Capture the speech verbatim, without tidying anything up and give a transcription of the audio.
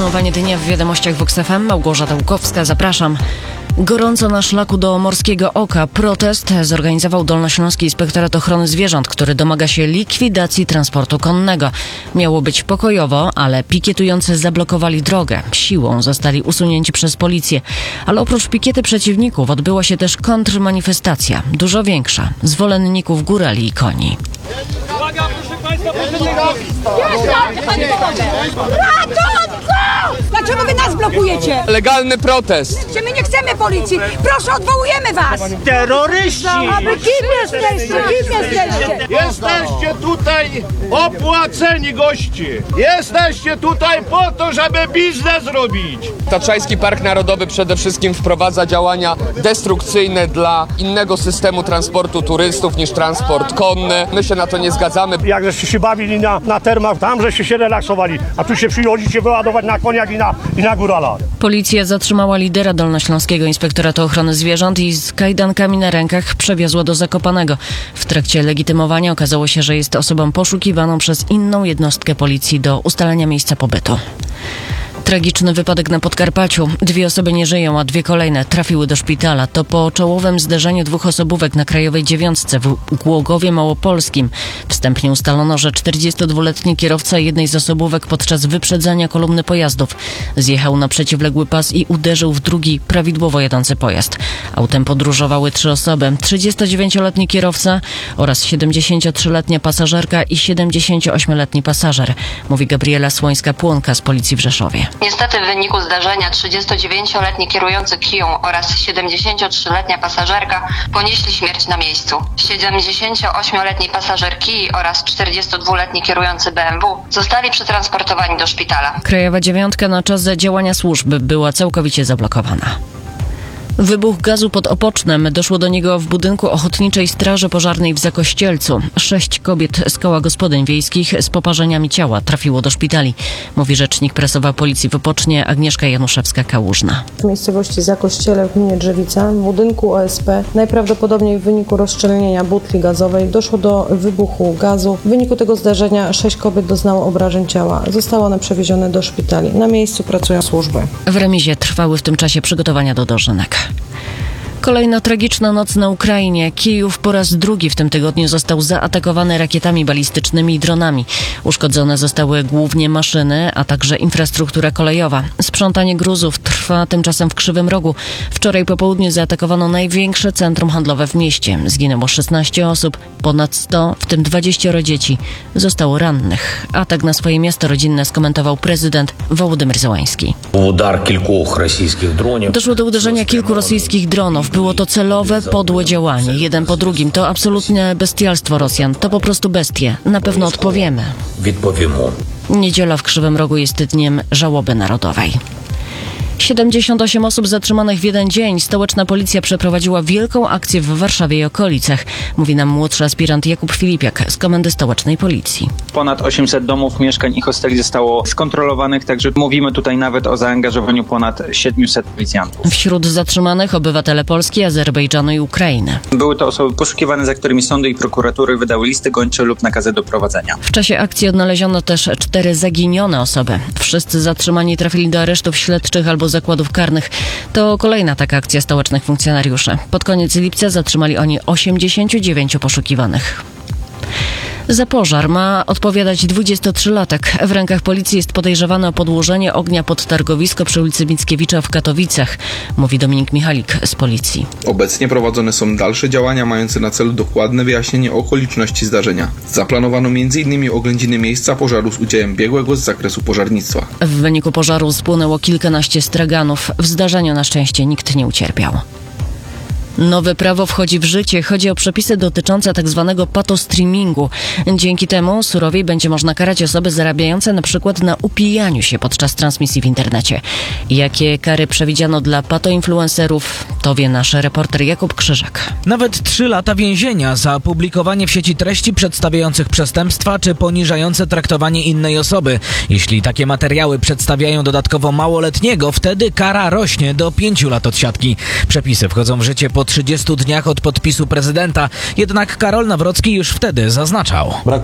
Podsumowanie dnia w wiadomościach Vox F M. Małgorzata Łukowska, zapraszam. Gorąco na szlaku do Morskiego Oka. Protest zorganizował Dolnośląski Inspektorat Ochrony Zwierząt, który domaga się likwidacji transportu konnego. Miało być pokojowo, ale pikietujący zablokowali drogę. Siłą zostali usunięci przez policję. Ale oprócz pikiety przeciwników odbyła się też kontrmanifestacja. Dużo większa. Zwolenników górali i koni. Uwaga, proszę Państwa, proszę Ratunku! Dlaczego wy nas blokujecie? Legalny protest. Czy my nie chcemy policji? Proszę, odwołujemy was! terroryści! A wy kim jesteście? Kim jesteście? Jesteście tutaj opłaceni goście. Jesteście tutaj po to, żeby biznes robić. Tatrzański Park Narodowy przede wszystkim wprowadza działania destrukcyjne dla innego systemu transportu turystów niż transport konny. My się na to nie zgadzamy. Jak żeście się bawili na, na termach, tam żeście się relaksowali, a tu się przychodzicie wyładować na koniach i na, i na góralach. Policja zatrzymała lidera Dolnośląskiego Inspektoratu Ochrony Zwierząt i z kajdankami na rękach przewiozła do Zakopanego. W trakcie legitymowania okazało się, że jest osobą poszukiwaną przez inną jednostkę policji do ustalenia miejsca pobytu. Tragiczny wypadek na Podkarpaciu. Dwie osoby nie żyją, a dwie kolejne trafiły do szpitala. To po czołowym zderzeniu dwóch osobówek na Krajowej Dziewiątce w Głogowie Małopolskim. Wstępnie ustalono, że czterdziestodwuletni kierowca jednej z osobówek podczas wyprzedzania kolumny pojazdów zjechał na przeciwległy pas i uderzył w drugi prawidłowo jadący pojazd. Autem podróżowały trzy osoby. trzydziestodziewięcioletni kierowca oraz siedemdziesięciotrzyletnia pasażerka i siedemdziesięcioośmioletni pasażer, mówi Gabriela Słońska-Płonka z Policji w Rzeszowie. Niestety w wyniku zdarzenia trzydziestodziewięcioletni kierujący Kiją oraz siedemdziesięciotrzyletnia pasażerka ponieśli śmierć na miejscu. siedemdziesięcioośmioletni pasażer Kii oraz czterdziestodwuletni kierujący B M W zostali przetransportowani do szpitala. Krajowa Dziewiątka na czas działania służby była całkowicie zablokowana. Wybuch gazu pod Opocznem. Doszło do niego w budynku Ochotniczej Straży Pożarnej w Zakościelcu. Sześć kobiet z koła gospodyń wiejskich z poparzeniami ciała trafiło do szpitali, mówi rzecznik prasowa Policji w Opocznie Agnieszka Januszewska-Kałużna. W miejscowości Zakościele w gminie Drzewica w budynku O S P najprawdopodobniej w wyniku rozszczelnienia butli gazowej doszło do wybuchu gazu. W wyniku tego zdarzenia sześć kobiet doznało obrażeń ciała. Zostały one przewiezione do szpitali. Na miejscu pracują służby. W remizie trwały w tym czasie przygotowania do dożynek. Kolejna tragiczna noc na Ukrainie. Kijów po raz drugi w tym tygodniu został zaatakowany rakietami balistycznymi i dronami. Uszkodzone zostały głównie maszyny, a także infrastruktura kolejowa. Sprzątanie gruzów trwa tymczasem w Krzywym Rogu. Wczoraj po południu zaatakowano największe centrum handlowe w mieście. Zginęło szesnaście osób, ponad sto, w tym dwadzieścia dzieci. Zostało rannych. Atak na swoje miasto rodzinne skomentował prezydent Wołodymyr Zełański. Doszło do uderzenia kilku rosyjskich dronów. Było to celowe, podłe działanie. Jeden po drugim. To absolutne bestialstwo Rosjan. To po prostu bestie. Na pewno odpowiemy. Niedziela w Krzywym Rogu jest dniem żałoby narodowej. siedemdziesiąt osiem osób zatrzymanych w jeden dzień. Stołeczna policja przeprowadziła wielką akcję w Warszawie i okolicach. Mówi nam młodszy aspirant Jakub Filipiak z Komendy Stołecznej Policji. Ponad osiemset domów, mieszkań i hosteli zostało skontrolowanych, także mówimy tutaj nawet o zaangażowaniu ponad siedmiuset policjantów. Wśród zatrzymanych obywatele Polski, Azerbejdżanu i Ukrainy. Były to osoby poszukiwane, za którymi sądy i prokuratury wydały listy gończe lub nakazy doprowadzenia. W czasie akcji odnaleziono też cztery zaginione osoby. Wszyscy zatrzymani trafili do aresztów śledczych albo zakładów karnych. To kolejna taka akcja stołecznych funkcjonariuszy. Pod koniec lipca zatrzymali oni osiemdziesięciu dziewięciu poszukiwanych. Za pożar ma odpowiadać dwudziestotrzylatek. W rękach policji jest podejrzewany o podłożenie ognia pod targowisko przy ulicy Mickiewicza w Katowicach, mówi Dominik Michalik z Policji. Obecnie prowadzone są dalsze działania mające na celu dokładne wyjaśnienie okoliczności zdarzenia. Zaplanowano między innymi oględziny miejsca pożaru z udziałem biegłego z zakresu pożarnictwa. W wyniku pożaru spłonęło kilkanaście straganów. W zdarzeniu na szczęście nikt nie ucierpiał. Nowe prawo wchodzi w życie. Chodzi o przepisy dotyczące tzw. patostreamingu. Dzięki temu surowiej będzie można karać osoby zarabiające na przykład na upijaniu się podczas transmisji w internecie. Jakie kary przewidziano dla patoinfluencerów, to wie nasz reporter Jakub Krzyżak. Nawet trzy lata więzienia za publikowanie w sieci treści przedstawiających przestępstwa czy poniżające traktowanie innej osoby. Jeśli takie materiały przedstawiają dodatkowo małoletniego, wtedy kara rośnie do pięciu lat odsiadki. Przepisy wchodzą w życie po trzydziestu dniach od podpisu prezydenta. Jednak Karol Nawrocki już wtedy zaznaczał.